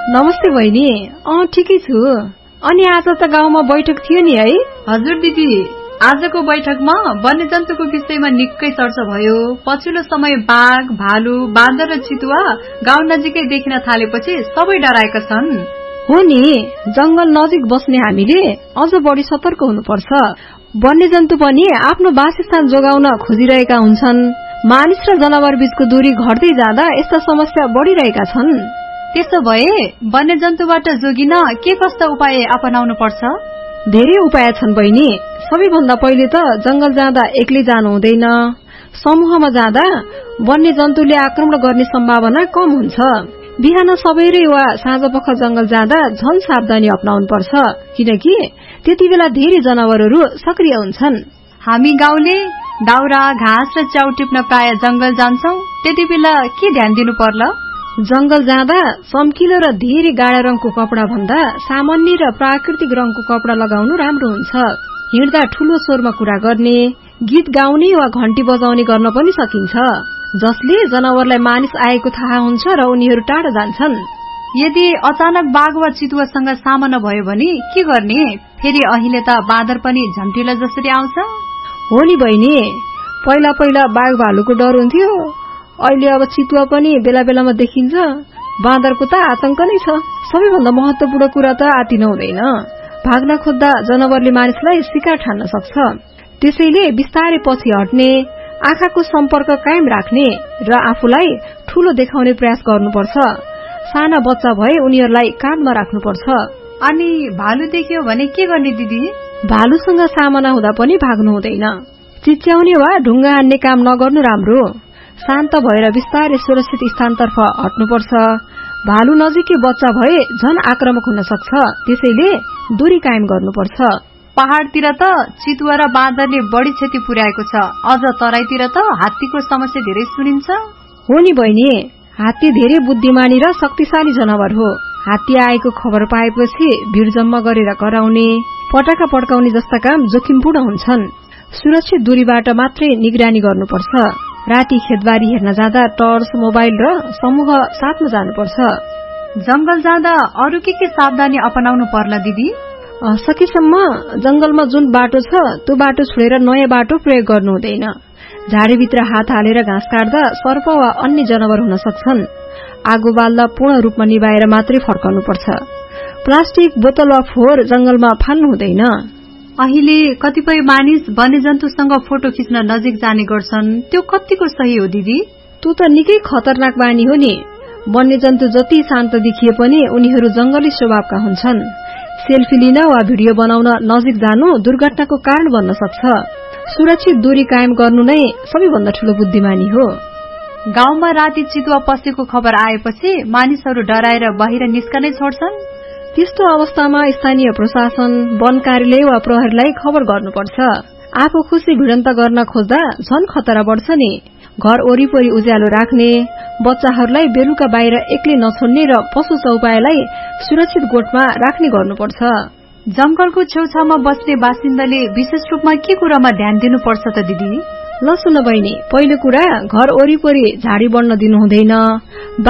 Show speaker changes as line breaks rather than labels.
नमस्ते बहिनी। ठिकै छु। अनि आज त गाउँमा बैठक थियो नि है?
हजुर दिदी, आजको बैठकमा वन्यजन्तुको विषयमा निकै चर्चा भयो। पछिल्लो समय बाघ, भालु, बाँदर र चितुवा गाउँ नजिकै देखिन थालेपछि सबै डराएका छन्।
हो नि, जंगल नजिक बस्ने हामीले अझ बढी सतर्क हुनुपर्छ। वन्यजन्तु पनि आफ्नो वासस्थान जोगाउन खोजिरहेका हुन्छन्। मानिस र जनावर बीचको दूरी घट्दै जाँदा यस्ता समस्या बढ़िरहेका छन्।
त्यसो भए वन्यजन्तुबाट जोगिन के कस्ता उपाय अपनाउनु पर्छ?
धेरै उपाय छन् बहिनी। सबैभन्दा पहिले त जंगल जाँदा एक्लै जानु हुँदैन। समूहमा जाँदा वन्यजन्तुले आक्रमण गर्ने सम्भावना कम हुन्छ। बिहान सबेरै वा साँझपख जंगल जाँदा झन सावधानी अपनाउनु पर्छ, किनकि त्यति बेला धेरै जनावरहरू सक्रिय हुन्छन्।
हामी गाउँले दाउरा, घाँस र च्याउ टिप्न प्राय जंगल जान्छौं। त्यति बेला के ध्यान दिनु पर्ला?
जंगल जाँदा चम्किलो र धेरै गाढ़ा रङको कपडा भन्दा सामान्य र प्राकृतिक रङको कपडा लगाउनु राम्रो हुन्छ। हिँड्दा ठूलो स्वरमा कुरा गर्ने, गीत गाउने वा घण्टी बजाउने गर्न पनि सकिन्छ, जसले जनावरलाई मानिस आएको थाहा हुन्छ र उनीहरू टाढा जान्छन्।
यदि अचानक बाघ वा चितुवासँग सामना भयो भने के गर्ने? फेरि अहिले त बाँदर पनि झम्टिला जसरी आउँछ।
हो नि बहिनी, पहिला पहिला बाघ भालुको डर हुन्थ्यो, अहिले अब चितुवा पनि बेला बेलामा देखिन्छ। बाँदरको त आतंक नै छ। सबैभन्दा महत्वपूर्ण कुरा त आतिन हुँदैन। भाग्न खोज्दा जनावरले मानिसलाई शिकार ठान्न सक्छ। त्यसैले बिस्तारै पछि हट्ने, आँखाको सम्पर्क कायम राख्ने र आफूलाई ठूलो देखाउने प्रयास गर्नुपर्छ। साना बच्चा भए उनीहरूलाई काँधमा राख्नुपर्छ।
अनि भालु देख्यो भने के गर्ने दिदी?
भालुसँग सामना हुँदा पनि भाग्नु हुँदैन। चिच्याउने वा ढुङ्गा हान्ने काम नगर्नु राम्रो। शान्त भएर बिस्तारै सुरक्षित स्थानतर्फ हट्नुपर्छ। भालु नजिकै बच्चा भए झन आक्रामक हुन सक्छ, त्यसैले दूरी कायम गर्नुपर्छ।
पहाड़तिर त चितुवा र बाँदरले बढी क्षति पुर्याएको छ। अझ तराईतिर त हात्तीको समस्या धेरै सुनिन्छ।
हो नि बहिनी, हात्ती धेरै बुद्धिमानी र शक्तिशाली जनावर हो। हात्ती आएको खबर पाएपछि भिड जम्मा गरेर कराउने, पटाका पड्काउने जस्ता काम जोखिमपूर्ण हुन्छन्। सुरक्षित दूरीबाट मात्रै निगरानी गर्नुपर्छ। राति खेतबारी हेर्न जाँदा टर्च, मोबाइल र समूह साथमा जानुपर्छ।
जंगल जाँदा अरू के सावधानी अपनाउनु पर्ला दिदी?
सकेसम्म जंगलमा जुन बाटो छ त्यो बाटो छोडेर नयाँ बाटो प्रयोग गर्नु हुँदैन। झाडीभित्र हात हालेर घाँस काट्दा सर्प वा अन्य जनावर हुन सक्छन्। आगो बाल्दा पूर्ण रूपमा निभाएर मात्रै फर्काउनुपर्छ। प्लास्टिक, बोतल वा फोहोर जंगलमा फाल्नु हुँदैन।
अहिले कतिपय मानिस वन्यजन्तुसँग फोटो खिच्न नजिक जाने गर्छन्, त्यो कतिको सही हो दिदी?
त्यो त निकै खतरनाक बानी हो नि। वन्यजन्तु जति शान्त देखिए पनि उनीहरू जंगली स्वभावका हुन्छन्। सेल्फी लिन वा भिडियो बनाउन नजिक जानु दुर्घटनाको कारण बन्न सक्छ। सुरक्षित दूरी कायम गर्नु नै सबैभन्दा ठूलो बुद्धिमानी हो।
गाउँमा राति चितुवा पसेको खबर आएपछि मानिसहरू डराएर बाहिर निस्कनै छोड्छन्।
त्यस्तो अवस्थामा स्थानीय प्रशासन, वन कार्यालय वा प्रहरीलाई खबर गर्नुपर्छ। आफू खुशी भिडन्त गर्न खोज्दा झन खतरा बढ्छ नि। घर वरिपरि उज्यालो राख्ने, बच्चाहरूलाई बेलुका बाहिर एक्लै नछोड्ने र पशु चौपायालाई सुरक्षित गोठमा राख्ने गर्नुपर्छ।
जंगलको छेउछाउमा बस्ने बासिन्दाले विशेष रूपमा के कुरामा ध्यान दिनुपर्छ त दिदी?
ल सुन बहिनी, पहिलो कुरा घर वरिपरि झाडी बढ्न दिनु हुँदैन।